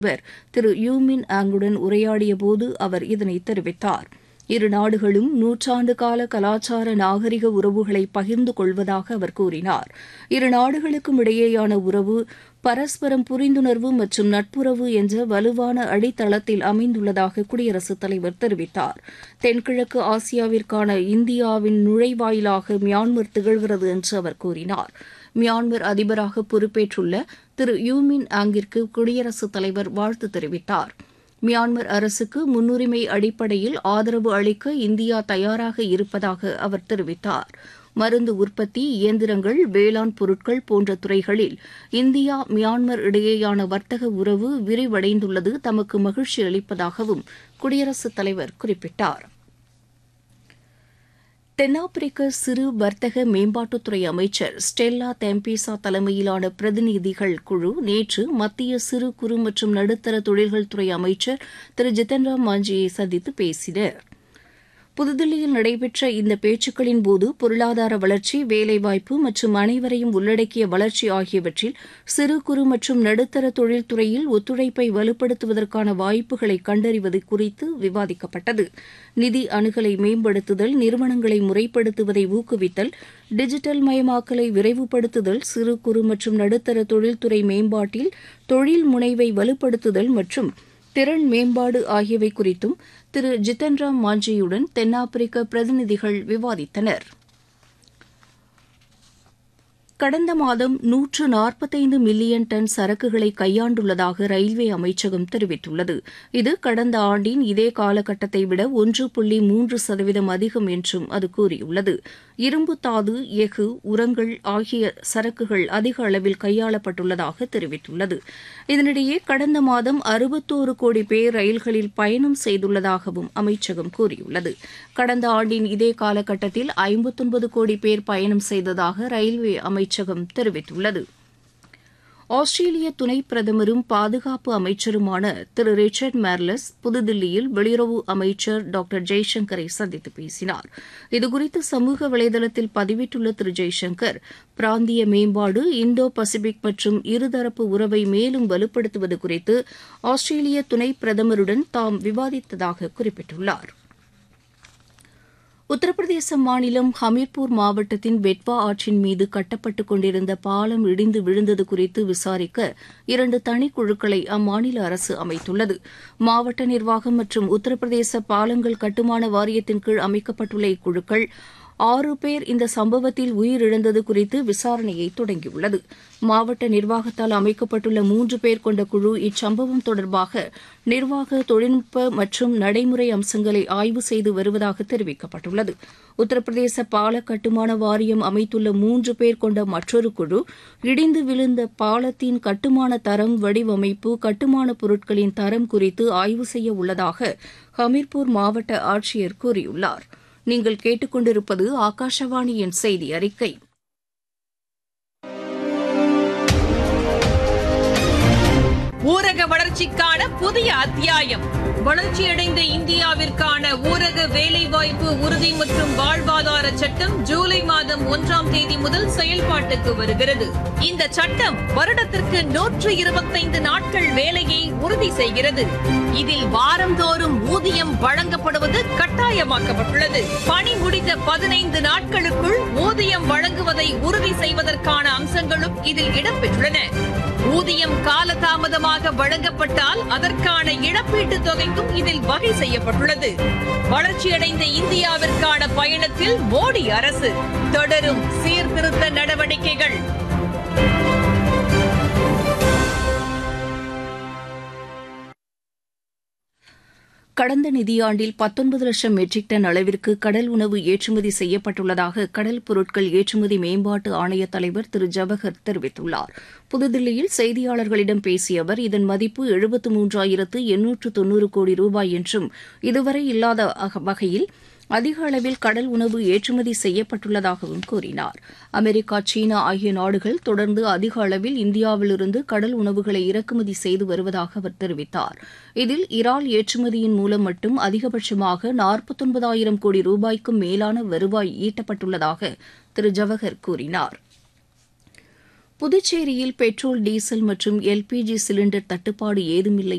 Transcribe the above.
அவர் திரு you மின் ஆங்குடன் உரையாடியபோது அவர் இதனை தெரிவித்தார். இரு நாடுகளும் நூற்றாண்டு கால கலாச்சார நாகரிக உறவுகளை பகிர்ந்து கொள்வதாக அவர் கூறினார். இரு நாடுகளுக்கும் இடையேயான உறவு பரஸ்பரம் புரிந்துணர்வு மற்றும் நட்புறவு என்ற வலுவான அடித்தளத்தில் அமைந்துள்ளதாக குடியரசுத் தலைவர் தெரிவித்தார். தென்கிழக்கு ஆசியாவிற்கான இந்தியாவின் நுழைவாயிலாக மியான்மர் திகழ்கிறது என்று அவர் கூறினார். மியான்மர் அதிபராக பொறுப்பேற்றுள்ள திரு யூ மின் ஆங்கிற்கு குடியரசுத் தலைவர் வாழ்த்து தெரிவித்தார். மியான்மர் அரசுக்கு முன்னுரிமை அடிப்படையில் ஆதரவு அளிக்க இந்தியா தயாராக இருப்பதாக அவர் தெரிவித்தார். மருந்து உற்பத்தி, இயந்திரங்கள், வேளாண் பொருட்கள் போன்ற துறைகளில் இந்தியா மியான்மர் இடையேயான வர்த்தக உறவு விரிவடைந்துள்ளது தமக்கு மகிழ்ச்சி அளிப்பதாகவும் குடியரசுத் தலைவர் குறிப்பிட்டார். தென்னாப்பிரிக்க சிறு வர்த்தக மேம்பாட்டுத்துறை அமைச்சர் ஸ்டெல்லா தெம்பிசா தலைமையிலான பிரதிநிதிகள் குழு நேற்று மத்திய சிறு குறு மற்றும் நடுத்தர தொழில்கள் துறை அமைச்சர் திரு ஜித்தன் ராம் மாஞ்சியை சந்தித்து பேசினர். புதுதில்லியில் நடைபெற்ற இந்த பேச்சுக்களின்போது பொருளாதார வளர்ச்சி, வேலைவாய்ப்பு மற்றும் அனைவரையும் உள்ளடக்கிய வளர்ச்சி ஆகியவற்றில் சிறு குறு மற்றும் நடுத்தர தொழில்துறையில் ஒத்துழைப்பை வலுப்படுத்துவதற்கான வாய்ப்புகளை கண்டறிவது குறித்து விவாதிக்கப்பட்டது. நிதி அணுகலை மேம்படுத்துதல், நிறுவனங்களை முறைப்படுத்துவதை ஊக்குவித்தல், டிஜிட்டல் மயமாக்கலை விரைவுபடுத்துதல், சிறு குறு மற்றும் நடுத்தர தொழில்துறை மேம்பாட்டில் தொழில் முனைவை வலுப்படுத்துதல் மற்றும் திறன் மேம்பாடு ஆகியவை குறித்தும் திரு ஜித்தன் ராம் மாஞ்சியுடன் தென்னாப்பிரிக்க பிரதிநிதிகள் விவாதித்தனர். கடந்த மாதம் 145 மில்லியன் டன் சரக்குகளை கையாண்டுள்ளதாக ரயில்வே அமைச்சகம் தெரிவித்துள்ளது. இது கடந்த ஆண்டின் இதே காலகட்டத்தை விட 1.3% அதிகம் என்றும் அது கூறியுள்ளது. இரும்புத்தாது, எஃகு, உரங்கள் ஆகிய சரக்குகள் அதிக அளவில் கையாளப்பட்டுள்ளதாக தெரிவித்துள்ளது. இதனிடையே கடந்த மாதம் 61 கோடி பேர் ரயில்களில் பயணம் செய்துள்ளதாகவும் அமைச்சகம் கூறியுள்ளது. கடந்த ஆண்டின் இதே காலகட்டத்தில் 59 கோடி பேர் பயணம் செய்ததாக ரயில்வே அமைச்சகம் தெரிவித்துள்ளது. ஆஸ்திரேலிய துணை பிரதமரும் பாதுகாப்பு அமைச்சருமான திரு ரிச்சர்ட் மார்லஸ் புதுதில்லியில் வெளியுறவு அமைச்சர் டாக்டர் ஜெய்சங்கரை சந்தித்து பேசினார். இதுகுறித்து சமூக வலைதளத்தில் பதிவிட்டுள்ள திரு ஜெய்சங்கர், பிராந்திய மேம்பாடு, இந்தோ பசிபிக் மற்றும் இருதரப்பு உறவை மேலும் வலுப்படுத்துவது குறித்து ஆஸ்திரேலிய துணை பிரதமருடன் தாம் விவாதித்ததாக குறிப்பிட்டுள்ளார். உத்தரப்பிரதேச மாநிலம் ஹமீர்பூர் மாவட்டத்தின் பெட்வா ஆற்றின் மீது கட்டப்பட்டுக் கொண்டிருந்த பாலம் இடிந்து விழுந்தது குறித்து விசாரிக்க 2 தனிக்குழுக்களை அம்மாநில அரசு அமைத்துள்ளது. மாவட்ட நிர்வாகம் மற்றும் உத்தரப்பிரதேச பாலங்கள் கட்டுமான வாரியத்தின் கீழ் அமைக்கப்பட்டுள்ள இக்குழுக்கள் 6 பேர் இந்த சம்பவத்தில் உயிரிழந்தது குறித்து விசாரணையை தொடங்கியுள்ளது. மாவட்ட நிர்வாகத்தால் அமைக்கப்பட்டுள்ள 3 பேர் கொண்ட குழு இச்சம்பவம் தொடர்பாக நிர்வாக, தொழில்நுட்ப மற்றும் நடைமுறை அம்சங்களை ஆய்வு செய்து வருவதாக தெரிவிக்கப்பட்டுள்ளது. உத்தரப்பிரதேச பால கட்டுமான வாரியம் அமைத்துள்ள 3 பேர் கொண்ட மற்றொரு குழு இடிந்து விழுந்த பாலத்தின் கட்டுமான தரம், வடிவமைப்பு, கட்டுமான பொருட்களின் தரம் குறித்து ஆய்வு செய்ய உள்ளதாக ஹமீர்பூர் மாவட்ட ஆட்சியர் கூறியுள்ளார். நீங்கள் கேட்டுக்கொண்டிருப்பது ஆகாஷவாணியின் செய்தி அறிக்கை. ஊரக வளர்ச்சிக்கான புதிய அத்தியாயம். வளர்ச்சியடைந்த இந்தியாவிற்கான ஊரக வேலைவாய்ப்பு உறுதி மற்றும் வாழ்வாதார சட்டம் ஜூலை மாதம் 1ஆம் தேதி முதல் செயல்பாட்டுக்கு வருகிறது. இந்த சட்டம் வருடத்திற்கு 125 நாட்கள் வேலையை உறுதி செய்கிறது. இதில் வாரந்தோறும் ஊதியம் வழங்கப்படுவது கட்டாயமாக்கப்பட்டுள்ளது. பணி முடிந்த 15 நாட்களுக்குள் ஊதியம் வழங்குவதை உறுதி செய்வதற்கான அம்சங்களும் இதில் இடம்பெற்றுள்ளன. ஊதியம் காலதாமதமாக வழங்கப்பட்டால் அதற்கான இழப்பீட்டுத் தொகைக்கும் இதில் வகை செய்யப்பட்டுள்ளது. வளர்ச்சியடைந்த இந்தியாவிற்கான பயணத்தில் மோடி அரசு தொடரும் சீர்திருத்த நடவடிக்கைகள். கடந்த நிதியாண்டில் 19 லட்சம் மெட்ரிக் டன் அளவிற்கு கடல் உணவு ஏற்றுமதி செய்யப்பட்டுள்ளதாக கடல் பொருட்கள் ஏற்றுமதி மேம்பாட்டு ஆணைய தலைவர் திரு ஜவஹர் தெரிவித்துள்ளார். புதுதில்லியில் செய்தியாளர்களிடம் பேசிய அவர், இதன் மதிப்பு 73,890 கோடி ரூபாய் என்றும் இதுவரை இல்லாத வகையில் அதிக அளவில் கடல் உணவு ஏற்றுமதி செய்யப்பட்டுள்ளதாகவும் கூறினார். அமெரிக்கா, சீனா ஆகிய நாடுகள் தொடர்ந்து அதிக அளவில் இந்தியாவிலிருந்து கடல் உணவுகளை இறக்குமதி செய்து வருவதாக அவர் தெரிவித்தார். இதில் இறால் ஏற்றுமதியின் மூலம் மட்டும் அதிகபட்சமாக 49,000 கோடி ரூபாய்க்கும் மேலான வருவாய் ஈட்டப்பட்டுள்ளதாக திரு ஜவஹர் கூறினார். புதுச்சேரியில் பெட்ரோல் டீசல் மற்றும் எல்பிஜி சிலிண்டர் தட்டுப்பாடு ஏதுமில்லை